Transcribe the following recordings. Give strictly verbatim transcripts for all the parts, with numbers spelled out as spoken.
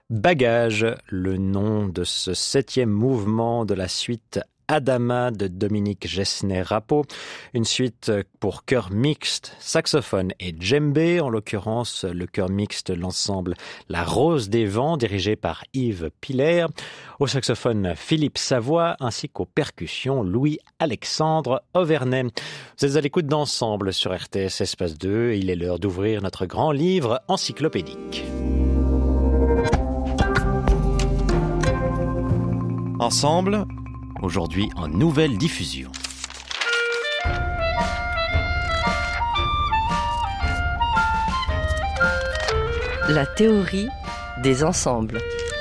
Bagage, le nom de ce septième mouvement de la suite Adama de Dominique Gessner-Rappo, une suite pour chœur mixte, saxophone et djembé, en l'occurrence le chœur mixte, l'ensemble La Rose des Vents, dirigé par Yves Piller, au saxophone Philippe Savoie, ainsi qu'aux percussions Louis-Alexandre Auvernay. Vous êtes à l'écoute d'Ensemble sur R T S Espace deux, et il est l'heure d'ouvrir notre grand livre encyclopédique. Ensemble, aujourd'hui en nouvelle diffusion. La théorie des ensembles.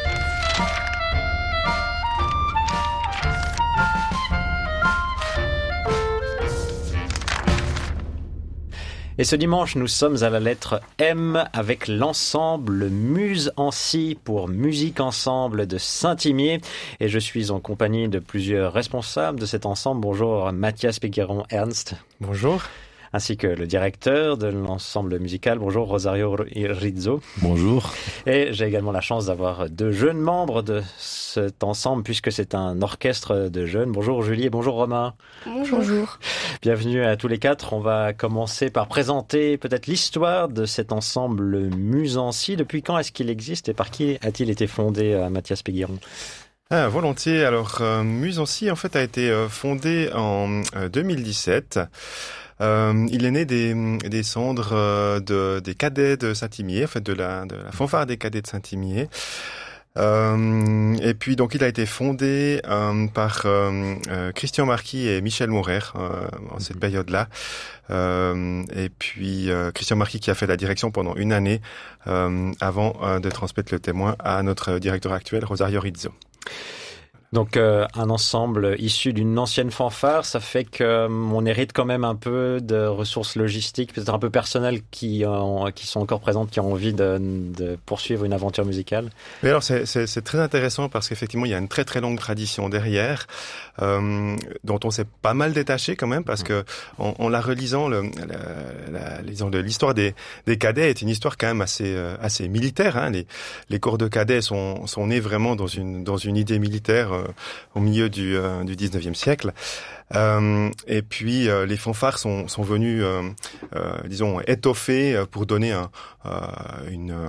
Et ce dimanche, nous sommes à la lettre M avec l'ensemble Muse en Si pour Musique Ensemble de Saint-Imier. Et je suis en compagnie de plusieurs responsables de cet ensemble. Bonjour Mathias Pegueron-Ernst. Bonjour. Ainsi que le directeur de l'ensemble musical. Bonjour Rosario Rizzo. Bonjour. Et j'ai également la chance d'avoir deux jeunes membres de cet ensemble puisque c'est un orchestre de jeunes. Bonjour Julie et bonjour Romain. Bonjour. Bonjour. Bienvenue à tous les quatre. On va commencer par présenter peut-être l'histoire de cet ensemble Muse en Si. Depuis quand est-ce qu'il existe et par qui a-t-il été fondé, euh, Mathias Pegueron? Ah, volontiers. Alors, euh, Muse en Si, en fait, a été euh, fondé en euh, deux mille dix-sept. Euh, il est né des, des cendres euh, de, des cadets de Saint-Imier, en fait, de la, de la fanfare des cadets de Saint-Imier. Euh, et puis, donc, il a été fondé euh, par euh, euh, Christian Marquis et Michel Maurer euh, en cette période-là. Euh, et puis, euh, Christian Marquis qui a fait la direction pendant une année euh, avant euh, de transmettre le témoin à notre directeur actuel, Rosario Rizzo. Donc euh, un ensemble issu d'une ancienne fanfare, ça fait qu'on euh, hérite quand même un peu de ressources logistiques, peut-être un peu personnelles qui, euh, qui sont encore présentes, qui ont envie de, de poursuivre une aventure musicale. Mais alors c'est, c'est, c'est très intéressant parce qu'effectivement il y a une très très longue tradition derrière, euh, dont on s'est pas mal détaché quand même parce que en, en la relisant, le, la, la, disons, de l'histoire des, des cadets est une histoire quand même assez euh, assez militaire. Hein. Les, les corps de cadets sont, sont nés vraiment dans une dans une idée militaire. Euh, au milieu du, euh, du dix-neuvième siècle. Euh, et puis euh, les fanfares sont, sont venus, euh, euh, disons, étoffer pour donner un, euh, une,